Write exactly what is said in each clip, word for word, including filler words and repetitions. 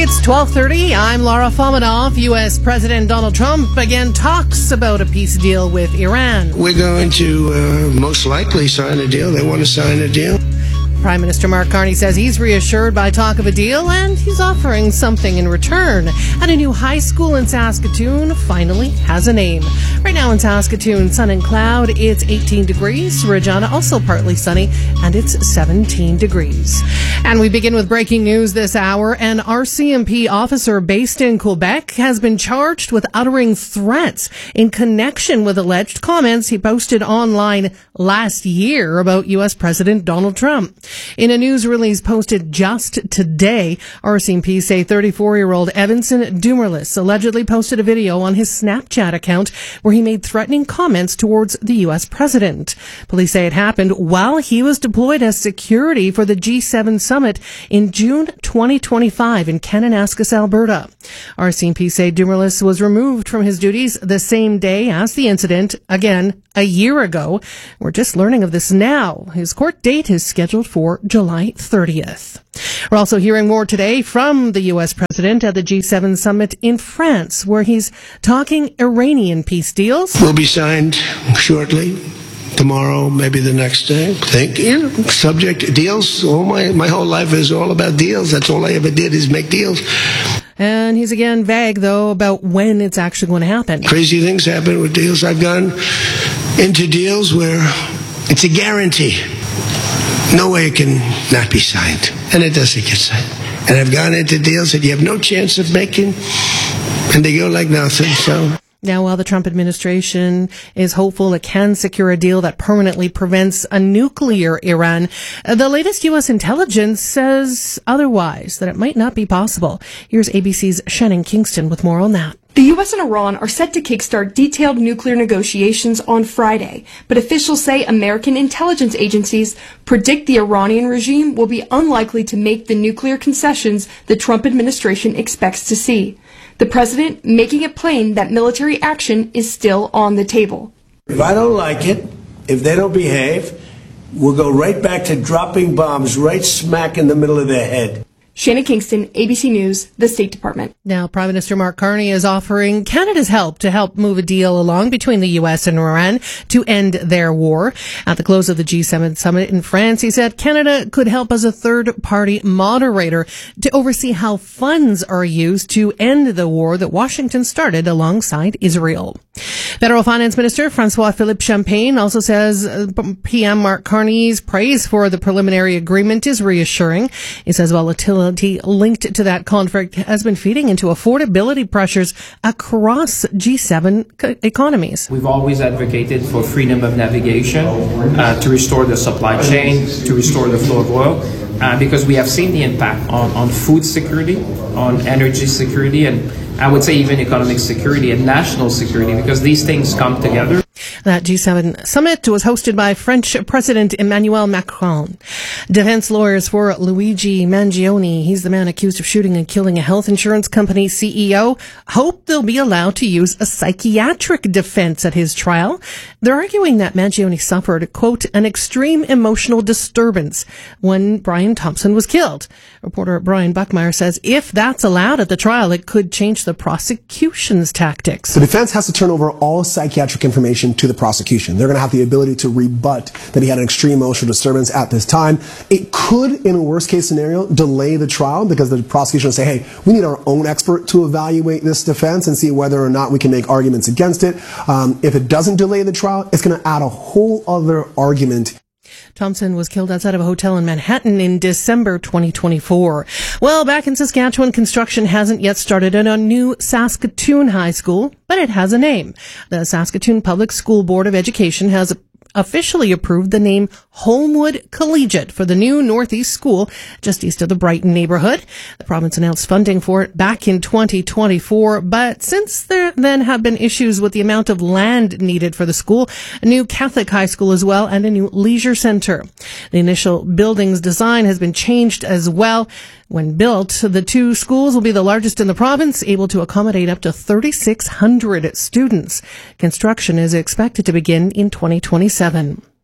It's twelve thirty. I'm Laura Fominov. U S. President Donald Trump again talks about a peace deal with Iran. We're going to uh, most likely sign a deal. They want to sign a deal. Prime Minister Mark Carney says he's reassured by talk of a deal and he's offering something in return. And a new high school in Saskatoon finally has a name. Right now in Saskatoon, sun and cloud, it's eighteen degrees. Regina also partly sunny, and it's seventeen degrees. And we begin with breaking news this hour. An R C M P officer based in Quebec has been charged with uttering threats in connection with alleged comments he posted online last year about U S. President Donald Trump. In a news release posted just today, R C M P say thirty-four-year-old Evanson Dumerlis allegedly posted a video on his Snapchat account where he made threatening comments towards the U S president. Police say it happened while he was deployed as security for the G seven summit in June twenty twenty-five in Kananaskis, Alberta. R C M P say Dumerlis was removed from his duties the same day as the incident, again, a year ago. We're just learning of this now. His court date is scheduled for July thirtieth. We're also hearing more today from the U S president at the G seven summit in France, where he's talking Iranian peace deals. Will be signed shortly. Tomorrow, maybe the next day. Think, you know, subject deals. All my, my whole life is all about deals. That's all I ever did is make deals. And he's again vague, though, about when it's actually going to happen. Crazy things happen with deals. I've gone into deals where it's a guarantee. No way it can not be signed. And it doesn't get signed. And I've gone into deals that you have no chance of making, and they go like nothing, so... Now, while the Trump administration is hopeful it can secure a deal that permanently prevents a nuclear Iran, the latest U S intelligence says otherwise, that it might not be possible. Here's A B C's Shannon Kingston with more on that. The U S and Iran are set to kickstart detailed nuclear negotiations on Friday, but officials say American intelligence agencies predict the Iranian regime will be unlikely to make the nuclear concessions the Trump administration expects to see. The president making it plain that military action is still on the table. If I don't like it, if they don't behave, we'll go right back to dropping bombs right smack in the middle of their head. Shannon Kingston, A B C News, the State Department. Now, Prime Minister Mark Carney is offering Canada's help to help move a deal along between the U S and Iran to end their war. At the close of the G seven summit in France, he said Canada could help as a third-party moderator to oversee how funds are used to end the war that Washington started alongside Israel. Federal Finance Minister François-Philippe Champagne also says P M Mark Carney's praise for the preliminary agreement is reassuring. He says volatility linked to that conflict has been feeding into affordability pressures across G seven economies. We've always advocated for freedom of navigation, uh, to restore the supply chain, to restore the flow of oil, uh, because we have seen the impact on, on food security, on energy security, and I would say even economic security and national security, because these things come together. That G seven summit was hosted by French President Emmanuel Macron. Defense lawyers for Luigi Mangione, he's the man accused of shooting and killing a health insurance company C E O, hope they'll be allowed to use a psychiatric defense at his trial. They're arguing that Mangione suffered, quote, an extreme emotional disturbance when Brian Thompson was killed. Reporter Brian Buckmeyer says if that's allowed at the trial, it could change the prosecution's tactics. The defense has to turn over all psychiatric information to the prosecution. They're going to have the ability to rebut that he had an extreme emotional disturbance at this time. It could, in a worst case scenario, delay the trial because the prosecution will say, hey, we need our own expert to evaluate this defense and see whether or not we can make arguments against it. Um, if it doesn't delay the trial, it's going to add a whole other argument. Thompson was killed outside of a hotel in Manhattan in December twenty twenty-four. Well, back in Saskatchewan, construction hasn't yet started at a new Saskatoon high school, but it has a name. The Saskatoon Public School Board of Education has officially approved the name Holmwood Collegiate for the new Northeast School just east of the Brighton neighborhood. The province announced funding for it back in twenty twenty-four, but since there then have been issues with the amount of land needed for the school, a new Catholic high school as well and a new leisure center. The initial building's design has been changed as well. When built, the two schools will be the largest in the province, able to accommodate up to thirty-six hundred students. Construction is expected to begin in twenty twenty-seven.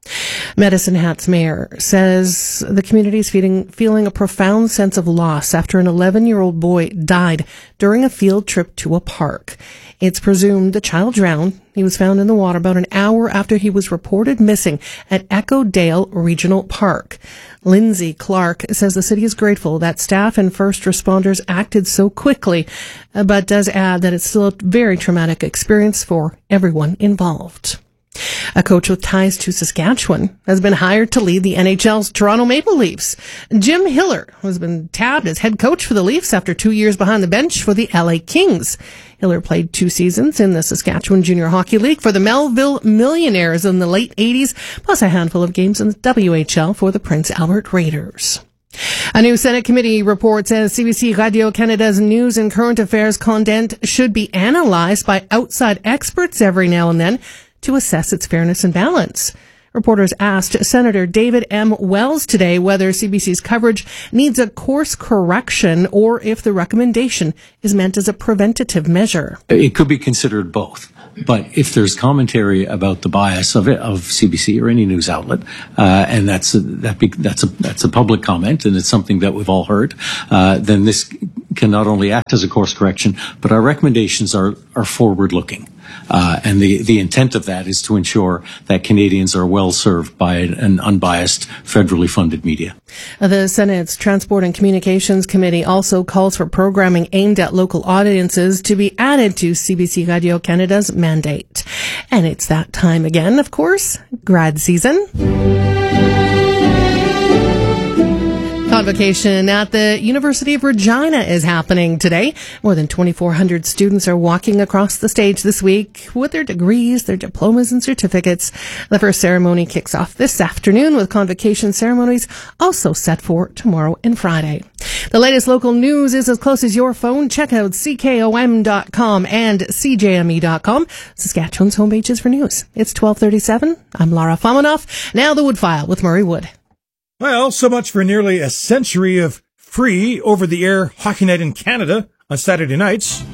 Medicine Hat's mayor says the community is feeling, feeling a profound sense of loss after an eleven-year-old boy died during a field trip to a park. It's presumed the child drowned. He was found in the water about an hour after he was reported missing at Echo Dale Regional Park. Lindsay Clark says the city is grateful that staff and first responders acted so quickly, but does add that it's still a very traumatic experience for everyone involved. A coach with ties to Saskatchewan has been hired to lead the N H L's Toronto Maple Leafs. Jim Hiller has been tabbed as head coach for the Leafs after two years behind the bench for the L A Kings. Hiller played two seasons in the Saskatchewan Junior Hockey League for the Melville Millionaires in the late eighties, plus a handful of games in the W H L for the Prince Albert Raiders. A new Senate committee report says C B C Radio-Canada's news and current affairs content should be analyzed by outside experts every now and then to assess its fairness and balance. Reporters asked Senator David M. Wells today whether C B C's coverage needs a course correction or if the recommendation is meant as a preventative measure. It could be considered both. But if there's commentary about the bias of it, of C B C or any news outlet, uh, and that's a, that be, that's a that's a public comment, and it's something that we've all heard, uh, then this can not only act as a course correction, but our recommendations are are forward looking. Uh, and the, the intent of that is to ensure that Canadians are well served by an unbiased, federally funded media. The Senate's Transport and Communications Committee also calls for programming aimed at local audiences to be added to C B C Radio-Canada's mandate. And it's that time again, of course, grad season. Convocation at the University of Regina is happening today. More than twenty-four hundred students are walking across the stage this week with their degrees, their diplomas, and certificates. The first ceremony kicks off this afternoon, with convocation ceremonies also set for tomorrow and Friday. The latest local news is as close as your phone. Check out C K O M dot com and C J M E dot com, Saskatchewan's home pages for news. It's twelve thirty-seven. I'm Lara Famanoff. Now the Woodfile with Murray Wood. Well, so much for nearly a century of free over-the-air Hockey Night in Canada on Saturday nights.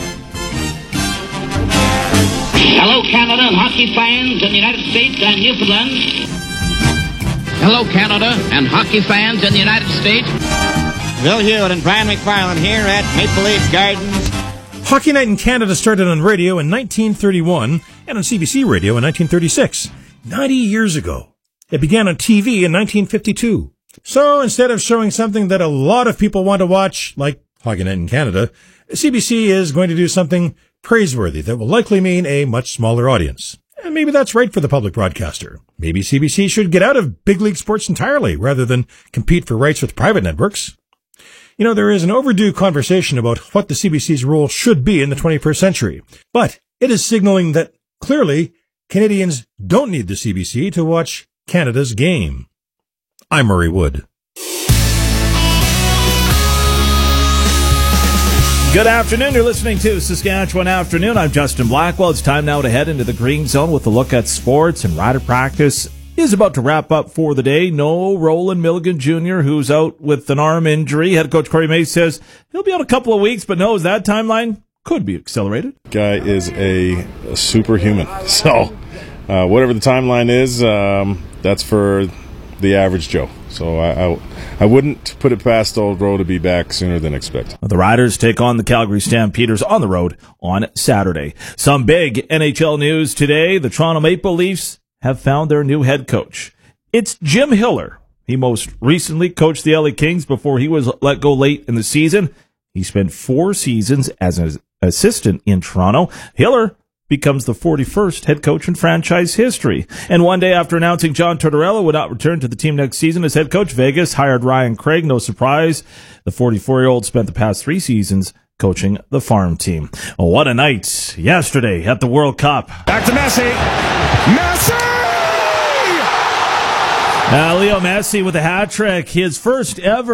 Hello, Canada and hockey fans in the United States and Newfoundland. Hello, Canada and hockey fans in the United States. Bill Hewitt and Brian McFarland here at Maple Leaf Gardens. Hockey Night in Canada started on radio in nineteen thirty-one and on C B C Radio in nineteen thirty-six, ninety years ago. It began on T V in nineteen fifty-two. So instead of showing something that a lot of people want to watch, like Hockey Night in Canada, C B C is going to do something praiseworthy that will likely mean a much smaller audience. And maybe that's right for the public broadcaster. Maybe C B C should get out of big league sports entirely rather than compete for rights with private networks. You know, there is an overdue conversation about what the C B C's role should be in the twenty-first century. But it is signaling that clearly Canadians don't need the C B C to watch Canada's game. I'm Murray Wood. Good afternoon. You're listening to Saskatchewan Afternoon. I'm Justin Blackwell. It's time now to head into the Green Zone with a look at sports, and rider practice is about to wrap up for the day. No Roland Milligan Junior, who's out with an arm injury. Head coach Corey May says he'll be out a couple of weeks, but knows that timeline could be accelerated. Guy is a, a superhuman. So uh, whatever the timeline is, um, that's for the average Joe. So I, I, I wouldn't put it past Old Rowe to be back sooner than expected. The Riders take on the Calgary Stampeders on the road on Saturday. Some big N H L news today. The Toronto Maple Leafs have found their new head coach. It's Jim Hiller. He most recently coached the L A Kings before he was let go late in the season. He spent four seasons as an assistant in Toronto. Hiller becomes the forty-first head coach in franchise history. And one day after announcing John Tortorella would not return to the team next season as head coach, Vegas hired Ryan Craig. No surprise, the forty-four-year-old spent the past three seasons coaching the farm team. Oh, what a night yesterday at the World Cup. Back to Messi. Messi! Uh, Leo Messi with a hat trick, his first ever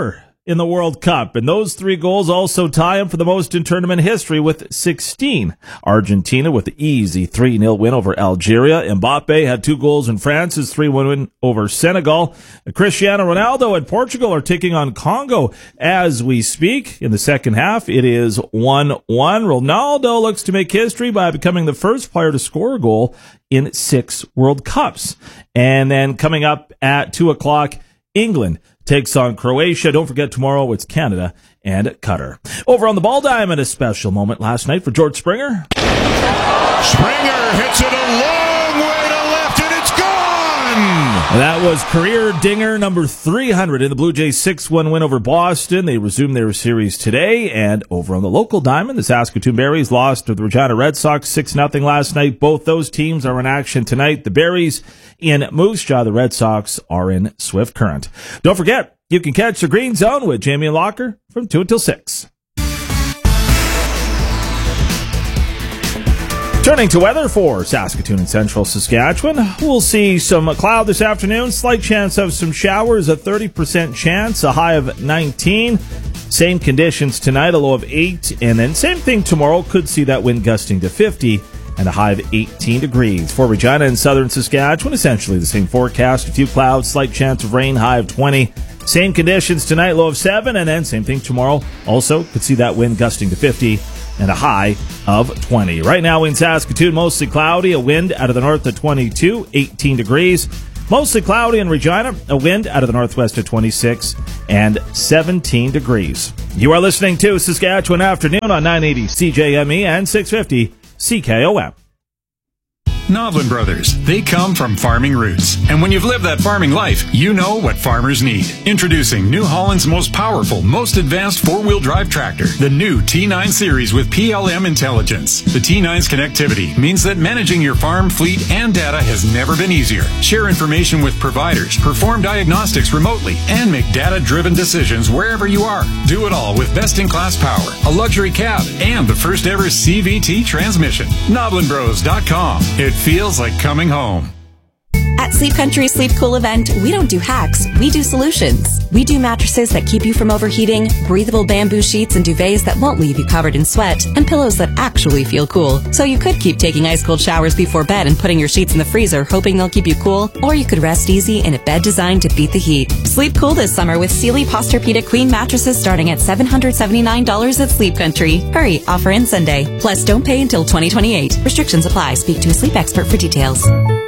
in the World Cup, and those three goals also tie him for the most in tournament history with sixteen. Argentina with the easy three nil win over Algeria. Mbappe had two goals in France's three one win over Senegal. Cristiano Ronaldo and Portugal are taking on Congo as we speak. In the second half, it is one one. Ronaldo looks to make history by becoming the first player to score a goal in six World Cups. And then coming up at two o'clock, England takes on Croatia. Don't forget, tomorrow it's Canada and Qatar. Over on the Ball Diamond, a special moment last night for George Springer. Springer hits it a long way to left, and it's gone! That was career dinger number three hundred in the Blue Jays six one win over Boston. They resumed their series today. And over on the local diamond, the Saskatoon Berries lost to the Regina Red Sox six nothing last night. Both those teams are in action tonight. The Berries in Moose Jaw. The Red Sox are in Swift Current. Don't forget, you can catch the Green Zone with Jamie and Locker from two until six. Turning to weather for Saskatoon and central Saskatchewan, we'll see some cloud this afternoon, slight chance of some showers, a thirty percent chance, a high of nineteen. Same conditions tonight, a low of eight, and then same thing tomorrow, could see that wind gusting to fifty and a high of eighteen degrees. For Regina and southern Saskatchewan, essentially the same forecast, a few clouds, slight chance of rain, high of twenty. Same conditions tonight, low of seven, and then same thing tomorrow. Also, could see that wind gusting to fifty and a high of twenty. Right now in Saskatoon, mostly cloudy, a wind out of the north at twenty-two, eighteen degrees. Mostly cloudy in Regina, a wind out of the northwest at twenty-six and seventeen degrees. You are listening to Saskatchewan Afternoon on nine eighty C J M E and six fifty C K O M. Noblin Brothers. They come from farming roots. And when you've lived that farming life, you know what farmers need. Introducing New Holland's most powerful, most advanced four-wheel drive tractor, the new T nine Series with P L M intelligence. The T nine's connectivity means that managing your farm, fleet, and data has never been easier. Share information with providers, perform diagnostics remotely, and make data-driven decisions wherever you are. Do it all with best-in-class power, a luxury cab, and the first-ever C V T transmission. Noblin Bros dot com. It feels like coming home. At Sleep Country Sleep Cool event, we don't do hacks, we do solutions. We do mattresses that keep you from overheating, breathable bamboo sheets and duvets that won't leave you covered in sweat, and pillows that actually feel cool. So you could keep taking ice cold showers before bed and putting your sheets in the freezer hoping they'll keep you cool, or you could rest easy in a bed designed to beat the heat. Sleep cool this summer with Sealy Posturepedic Queen mattresses starting at seven hundred seventy-nine dollars at Sleep Country. Hurry, offer ends Sunday. Plus, don't pay until twenty twenty-eight. Restrictions apply. Speak to a sleep expert for details.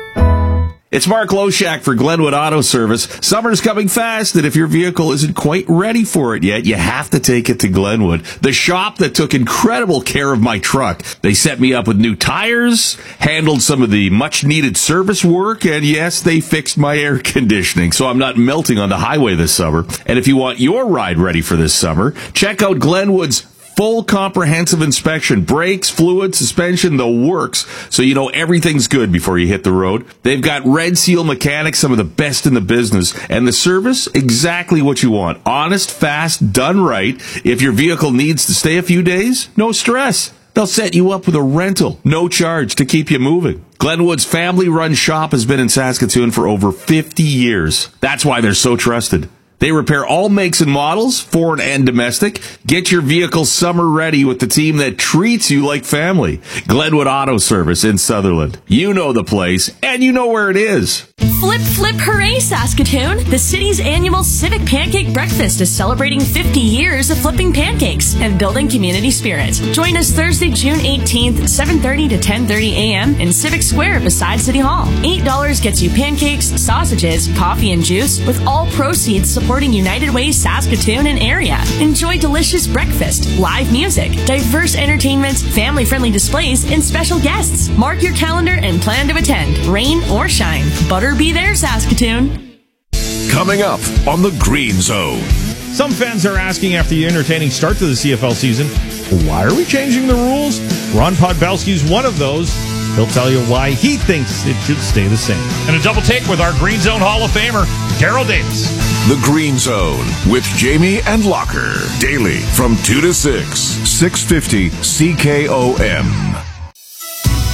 It's Mark Loshak for Glenwood Auto Service. Summer's coming fast, and if your vehicle isn't quite ready for it yet, you have to take it to Glenwood, the shop that took incredible care of my truck. They set me up with new tires, handled some of the much-needed service work, and yes, they fixed my air conditioning, so I'm not melting on the highway this summer. And if you want your ride ready for this summer, check out Glenwood's full comprehensive inspection, brakes, fluid, suspension, the works, so you know everything's good before you hit the road. They've got Red Seal mechanics, some of the best in the business, and the service, exactly what you want. Honest, fast, done right. If your vehicle needs to stay a few days, no stress. They'll set you up with a rental, no charge to keep you moving. Glenwood's family-run shop has been in Saskatoon for over fifty years. That's why they're so trusted. They repair all makes and models, foreign and domestic. Get your vehicle summer ready with the team that treats you like family. Glenwood Auto Service in Sutherland. You know the place, and you know where it is. Flip, flip, hooray, Saskatoon! The city's annual Civic Pancake Breakfast is celebrating fifty years of flipping pancakes and building community spirit. Join us Thursday, June eighteenth, seven thirty to ten thirty a.m. in Civic Square beside City Hall. eight dollars gets you pancakes, sausages, coffee, and juice, with all proceeds supporting United Way Saskatoon and area. Enjoy delicious breakfast, live music, diverse entertainment, family-friendly displays, and special guests. Mark your calendar and plan to attend, rain or shine. Butter be there, Saskatoon. Coming up on the Green Zone. Some fans are asking after the entertaining start to the C F L season, why are we changing the rules? Ron Podbelski's one of those. He'll tell you why he thinks it should stay the same. And a double take with our Green Zone Hall of Famer, Daryl Davis. The Green Zone with Jamie and Locker. Daily from two to six. six fifty C K O M.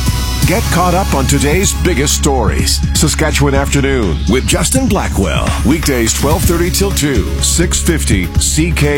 Get caught up on today's biggest stories. Saskatchewan Afternoon with Justin Blackwell. Weekdays twelve thirty till two, six fifty C K